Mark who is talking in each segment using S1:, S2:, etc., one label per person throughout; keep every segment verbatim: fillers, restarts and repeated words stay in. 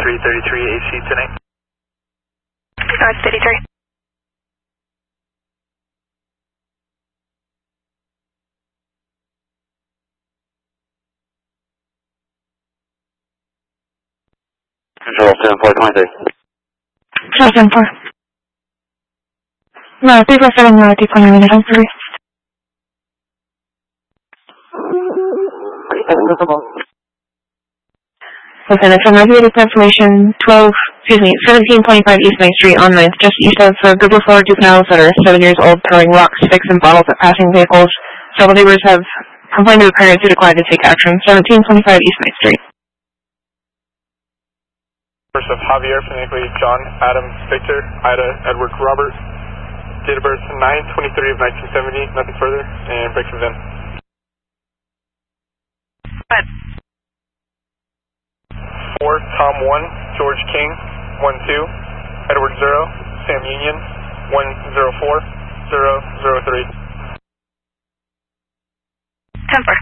S1: three thirty-three A C tonight.
S2: North thirty-three.
S3: Control seven four twenty-three.
S2: Control seven four. No, three four seven, no, deep one minute, I'm three. Listen, it's from Reservoir Information twelve, excuse me, seventeen twenty-five East Main Street on ninth, just east of uh, Google Floor, two canals that are seven years old, throwing rocks, sticks, and bottles at passing vehicles. Several neighbors have complained to the parents who declined to take action. seventeen twenty-five East Main Street.
S4: First of Javier, phonetically John, Adam, Victor, Ida, Edward, Robert. Date of birth nine twenty-three of nineteen seventy, nothing further, and break of then.
S2: What?
S4: four, Tom one, George King, one two, Edward zero, Sam Union, one zero four, zero zero three.
S2: Temper.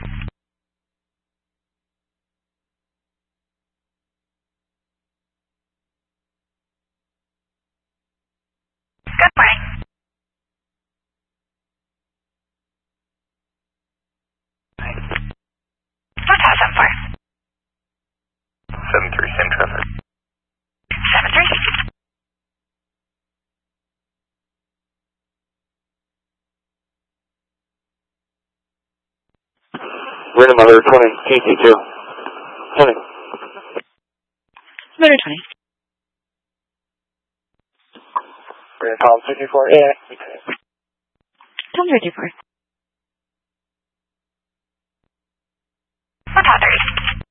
S2: Good morning. What's that seven four?
S1: seven three, same traffic.
S2: seven three.
S3: Random mother twenty, T C two. twenty.
S2: Motor twenty.
S3: Random Tom sixty-four, yeah.
S2: Tom thirty-four. What's that thirty?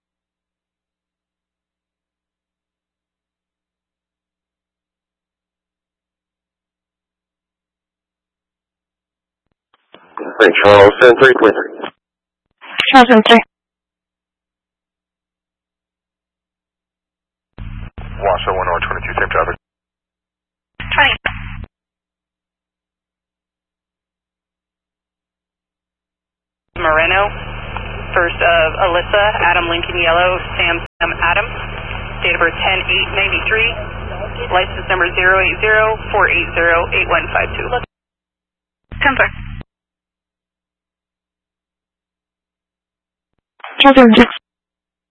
S3: Great, Charles, seven three twenty-three.
S2: Charles seven three.
S1: Washoe one R twenty-two, same traffic.
S2: twenty.
S5: Moreno, first of Alyssa, Adam Lincoln Yellow, Sam Sam Adam, date of birth ten eight ninety-three, license number zero eight zero four eight zero eight one five two.
S2: Temper. Charles seven six.